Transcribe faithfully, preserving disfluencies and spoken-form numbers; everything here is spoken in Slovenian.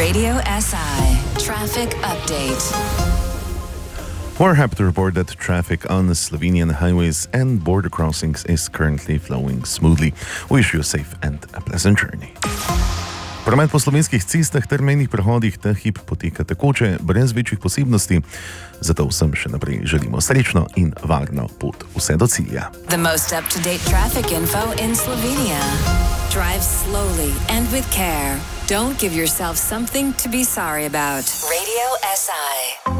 Radio S I Traffic Update. We're happy to report that traffic on the Slovenian highways and border crossings is currently flowing smoothly. We wish you a safe and a pleasant journey. Promet po slovenskih cestah ter mejnih prehodih ta hip poteka tekoče, brez večjih posebnosti. Zato vsem še naprej želimo srečno in varno pot vse do cilja. The most up-to-date traffic info in Slovenia. Drive slowly and with care. Don't give yourself something to be sorry about. Radio S I.